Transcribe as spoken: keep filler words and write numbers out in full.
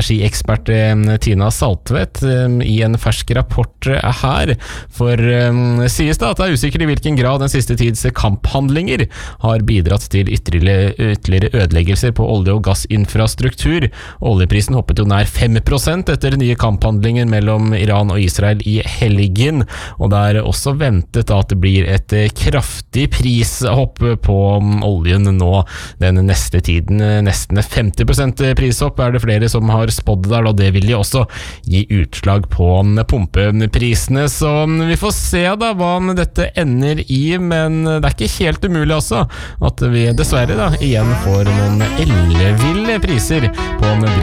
energiekspert Tina Saltvedt i en fersk rapport her, for sies det at det er usikkert i hvilken grad den siste tids kamphandlinger har bidratt til ytterligere, ytterligere ødeleggelser på olje- og gassinfrastruktur. Oljeprisen hoppet jo nær fem prosent etter nye kamphandlinger mellom Iran og Israel i helgen, og det er også ventet at det blir et kraftig prishopp på oljen nå den neste tiden. Nesten femti prosent prishopp er det flere som har spådd der, og det vil jo også gi utslag på pumpeprisene, så vi får se da hva dette ender i, men det er ikke helt umulig også at vi dessverre da igjen får noen elleville priser på